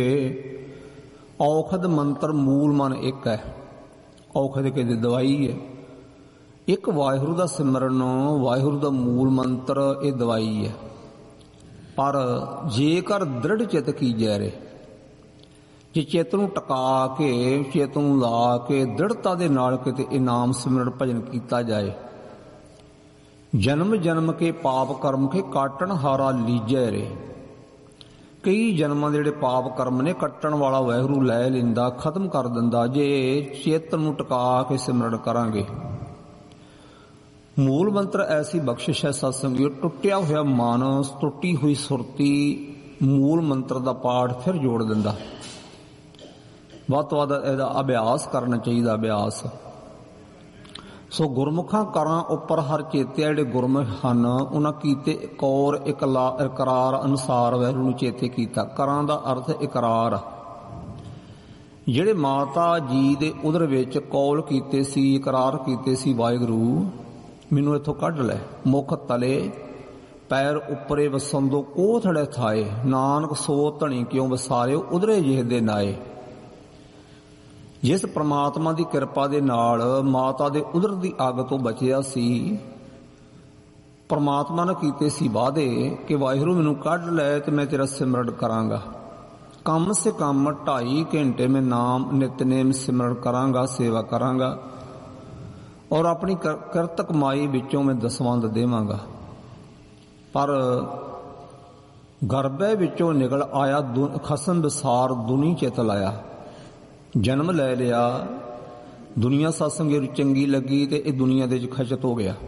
ਔਖਦ ਮੰਤਰ ਮੂਲ ਮਨ ਇੱਕ ਹੈ। ਔਖਦ ਕਹਿੰਦੇ ਦਵਾਈ ਹੈ। ਇੱਕ ਵਾਹਿਗੁਰੂ ਦਾ ਸਿਮਰਨ, ਵਾਹਿਗੁਰੂ ਦਾ ਮੂਲ ਮੰਤਰ, ਇਹ ਦਵਾਈ ਹੈ। ਪਰ ਜੇਕਰ ਦ੍ਰਿੜ ਚਿੱਤ ਕੀਜੈ ਰੇ, ਜੇ ਚਿੱਤ ਨੂੰ ਟਿਕਾ ਕੇ, ਚਿੱਤ ਨੂੰ ਲਾ ਕੇ ਦ੍ਰਿੜਤਾ ਦੇ ਨਾਲ ਕਿਤੇ ਇਨਾਮ ਸਿਮਰਨ ਭਜਨ ਕੀਤਾ ਜਾਏ, ਜਨਮ ਜਨਮ ਕੇ ਪਾਪ ਕਰਮ ਕੇ ਕਾਟਣ ਹਾਰਾ ਲੀਜੈ ਰੇ। ਕਈ ਜਨਮਾਂ ਦੇ ਜਿਹੜੇ ਪਾਪ ਕਰਮ ਨੇ ਕੱਟਣ ਵਾਲਾ ਵਾਹਿਗੁਰੂ ਲੈ ਲੈਂਦਾ, ਖਤਮ ਕਰ ਦਿੰਦਾ, ਜੇ ਚਿੱਤ ਨੂੰ ਟਿਕਾ ਕੇ ਸਿਮਰਨ ਕਰਾਂਗੇ। ਮੂਲ ਮੰਤਰ ਐਸੀ ਬਖਸ਼ਿਸ਼ ਹੈ ਸਤਸੰਗੀਓ, ਟੁੱਟਿਆ ਹੋਇਆ ਮਨ, ਟੁੱਟੀ ਹੋਈ ਸੁਰਤੀ ਮੂਲ ਮੰਤਰ ਦਾ ਪਾਠ ਫਿਰ ਜੋੜ ਦਿੰਦਾ। ਵੱਧ ਤੋਂ ਵੱਧ ਇਹਦਾ ਅਭਿਆਸ ਕਰਨਾ ਚਾਹੀਦਾ, ਅਭਿਆਸ। ਸੋ ਗੁਰਮੁਖਾਂ ਕਰਾਂ ਉੱਪਰ ਹਰ ਚੇਤਿਆ, ਜਿਹੜੇ ਗੁਰਮੁਖ ਹਨ ਉਹਨਾਂ ਕੀਤੇ ਕੌਰ ਇਕਰਾਰ ਅਨੁਸਾਰ ਵਾਹਿਗੁਰੂ ਨੂੰ ਚੇਤੇ ਕੀਤਾ। ਕਰਾਂ ਦਾ ਅਰਥ ਇਕਰਾਰ। ਜਿਹੜੇ ਮਾਤਾ ਜੀ ਦੇ ਉਦਰ ਵਿੱਚ ਕੌਲ ਕੀਤੇ ਸੀ, ਇਕਰਾਰ ਕੀਤੇ ਸੀ, ਵਾਹਿਗੁਰੂ ਮੈਨੂੰ ਇੱਥੋਂ ਕੱਢ ਲੈ, ਮੁਖ ਤਲੇ ਪੈਰ ਉੱਪਰੇ ਵਸੰਦੋ ਕੋਥੜੇ ਥਾਏ, ਨਾਨਕ ਸੋ ਧਣੀ ਕਿਉਂ ਵਸਾਰਿਓ ਉਧਰੇ ਜਿਹੇ ਦੇ ਨਾਏ। ਜਿਸ ਪ੍ਰਮਾਤਮਾ ਦੀ ਕਿਰਪਾ ਦੇ ਨਾਲ ਮਾਤਾ ਦੇ ਉਦਰ ਦੀ ਅੱਗ ਤੋਂ ਬਚਿਆ ਸੀ, ਪ੍ਰਮਾਤਮਾ ਨੇ ਕੀਤੇ ਸੀ ਵਾਅਦੇ ਕਿ ਵਾਹਿਗੁਰੂ ਮੈਨੂੰ ਕੱਢ ਲੈ ਤੇ ਮੈਂ ਤੇਰਾ ਸਿਮਰਨ ਕਰਾਂਗਾ। ਕਮ ਸੇ ਕਮ 2.5 ਘੰਟੇ ਮੈਂ ਨਾਮ ਨਿਤਨੇਮ ਸਿਮਰਨ ਕਰਾਂਗਾ, ਸੇਵਾ ਕਰਾਂਗਾ, ਔਰ ਆਪਣੀ ਕਿਰਤ ਕਮਾਈ ਵਿੱਚੋਂ ਮੈਂ ਦਸਵੰਧ ਦੇਵਾਂਗਾ। ਪਰ ਗਰਭੇ ਵਿੱਚੋਂ ਨਿਕਲ ਆਇਆ ਖਸਮ ਵਿਸਾਰ ਦੁਨੀ ਚਿਤ ਲਾਇਆ। ਜਨਮ ਲੈ ਲਿਆ, ਦੁਨੀਆ ਸਤਸੰਗ ਚੰਗੀ ਲੱਗੀ ਤੇ ਇਹ ਦੁਨੀਆ ਦੇ ਵਿੱਚ ਖਚਤ ਹੋ ਗਿਆ।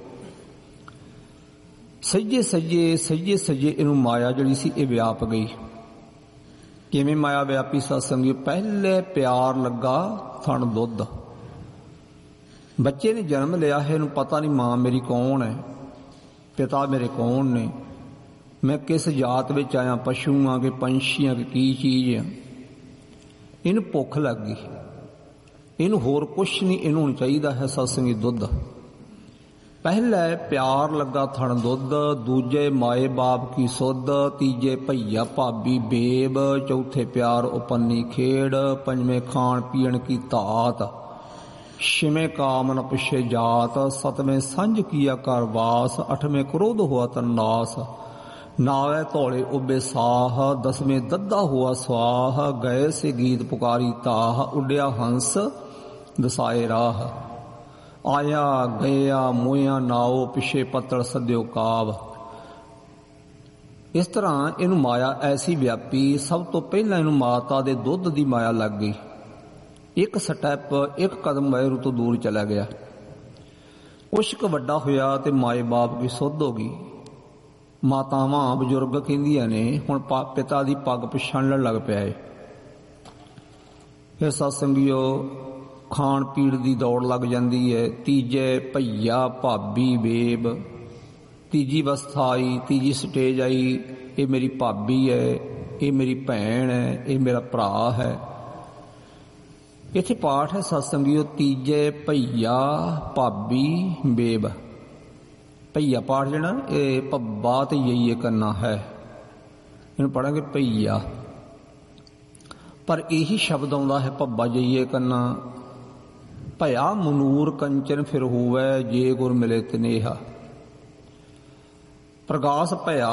ਸੱਜੇ ਸੱਜੇ ਇਹਨੂੰ ਮਾਇਆ ਜਿਹੜੀ ਸੀ ਇਹ ਵਿਆਪ ਗਈ। ਕਿਵੇਂ ਮਾਇਆ ਵਿਆਪੀ ਸਤਸੰਗੀ? ਪਹਿਲੇ ਪਿਆਰ ਲੱਗਾ ਥਣ ਦੁੱਧ। ਬੱਚੇ ਨੇ ਜਨਮ ਲਿਆ ਹੈ, ਇਹਨੂੰ ਪਤਾ ਨਹੀਂ ਮਾਂ ਮੇਰੀ ਕੌਣ ਹੈ, ਪਿਤਾ ਮੇਰੇ ਕੌਣ ਨੇ, ਮੈਂ ਕਿਸ ਜਾਤ ਵਿੱਚ ਆਇਆ, ਪਸ਼ੂ ਆ ਕਿ ਪੰਛੀ ਆ ਕਿ ਕੀ ਚੀਜ਼ ਆ। ਇਹਨੂੰ ਭੁੱਖ ਲੱਗ ਗਈ, ਇਹਨੂੰ ਹੋਰ ਕੁਛ ਨਹੀਂ, ਇਹਨੂੰ ਹੁਣ ਚਾਹੀਦਾ ਹੈ ਸਤਸੰਗੀ ਦੁੱਧ। ਪਹਿਲੇ ਪਿਆਰ ਲੱਗਾ ਥਣ ਦੁੱਧ, ਦੂਜੇ ਮਾਏ ਬਾਪ ਕੀ ਸੁੱਧ, ਤੀਜੇ ਭਈਆ ਭਾਬੀ ਬੇਬ, ਚੌਥੇ ਪਿਆਰ ਉਪੰਨੀ ਖੇਡ, ਪੰਜਵੇਂ ਖਾਣ ਪੀਣ ਕੀ ਧਾਤ, ਛੇਵੇਂ ਕਾਮਨ ਪਿਛੇ ਜਾਤ, ਸਤਵੇਂ ਸੰਝ ਕੀਆ ਕਰ ਵਾਸ, ਅੱਠਵੇਂ ਕ੍ਰੋਧ ਹੋਆ ਤਨਾਸ, ਨਾਵੇਂ ਧੌਲੇ ਉੱਬੇ ਸਾਹ, ਦਸਵੇਂ ਦੱਦਾ ਹੁਆ ਸਵਾਹ, ਗਏ ਸੇ ਗੀਤ ਪੁਕਾਰੀ ਤਾਹ, ਉੱਡਿਆ ਹੰਸ ਦਸਾਏ ਰਾਹ, ਆਇਆ ਗਿਆ ਮੋਇਆ ਨਾਓ, ਪਿਛੇ ਪੱਤਲ ਸੱਦਿਓ ਕਾਵ। ਇਸ ਤਰ੍ਹਾਂ ਇਹਨੂੰ ਮਾਇਆ ਐਸੀ ਵਿਆਪੀ। ਸਭ ਤੋਂ ਪਹਿਲਾਂ ਇਹਨੂੰ ਮਾਤਾ ਦੇ ਦੁੱਧ ਦੀ ਮਾਇਆ ਲੱਗ ਗਈ। ਇੱਕ ਸਟੈਪ, ਇੱਕ ਕਦਮ ਵਾਹਿਗੁਰੂ ਤੋਂ ਦੂਰ ਚਲਾ ਗਿਆ। ਕੁਛ ਕੁ ਵੱਡਾ ਹੋਇਆ ਤੇ ਮਾਏ ਬਾਪ ਦੀ ਸੁੱਧ ਹੋ ਗਈ। ਮਾਤਾਵਾਂ ਬਜ਼ੁਰਗ ਕਹਿੰਦੀਆਂ ਨੇ ਹੁਣ ਪਿਤਾ ਦੀ ਪੱਗ ਪਛਾਣਨ ਲੱਗ ਪਿਆ ਏ। ਫਿਰ ਸਤਸੰਗੀਓ ਖਾਣ ਪੀਣ ਦੀ ਦੌੜ ਲੱਗ ਜਾਂਦੀ ਹੈ। ਤੀਜੇ ਭਈਆ ਭਾਬੀ ਬੇਬ, ਤੀਜੀ ਅਵਸਥਾ ਆਈ, ਤੀਜੀ ਸਟੇਜ ਆਈ। ਇਹ ਮੇਰੀ ਭਾਬੀ ਹੈ, ਇਹ ਮੇਰੀ ਭੈਣ ਹੈ, ਇਹ ਮੇਰਾ ਭਰਾ ਹੈ। ਇੱਥੇ ਪਾਠ ਹੈ ਸਤਸੰਗੀਓ ਤੀਜੇ ਭਈਆ ਭਾਬੀ ਬੇਬ। ਭਈਆ ਪਾਠ ਜਿਹੜਾ ਇਹ ਭੱਬਾ ਤੇ ਯਈਏ ਕਰਨਾ ਹੈ, ਇਹਨੂੰ ਪੜਾਂਗੇ ਭਈਆ। ਪਰ ਇਹੀ ਸ਼ਬਦ ਆਉਂਦਾ ਹੈ ਭੱਬਾ ਯਈਏ ਕਰਨਾ। ਭਇਆ ਮਨੂਰ ਕੰਚਨ ਫਿਰ ਹੋਵੇ, ਜੇ ਗੁਰ ਮਿਲੇ ਤਨੇਹਾ। ਪ੍ਰਗਾਸ ਭਇਆ